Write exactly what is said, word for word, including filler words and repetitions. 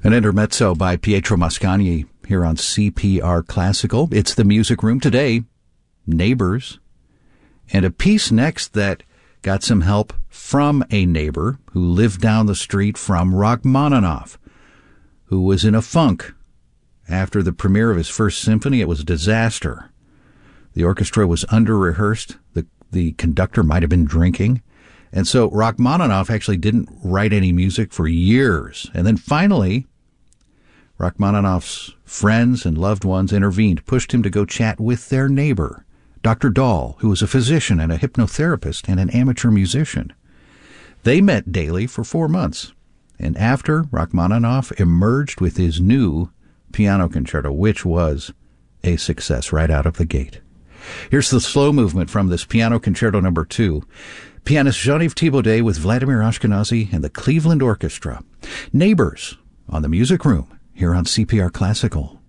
An intermezzo by Pietro Mascagni here on C P R Classical. It's the music room today, Neighbors, and a piece next that got some help from a neighbor who lived down the street from Rachmaninoff, who was in a funk after the premiere of his first symphony. It was a disaster. The orchestra was under-rehearsed. The, the conductor might have been drinking. And so Rachmaninoff actually didn't write any music for years. And then finally, Rachmaninoff's friends and loved ones intervened, pushed him to go chat with their neighbor, Doctor Dahl, who was a physician and a hypnotherapist and an amateur musician. They met daily for four months. And after, Rachmaninoff emerged with his new piano concerto, which was a success right out of the gate. Here's the slow movement from this piano concerto number two. Pianist Jean-Yves Thibaudet with Vladimir Ashkenazy and the Cleveland Orchestra. Neighbors on the Music Room here on C P R Classical.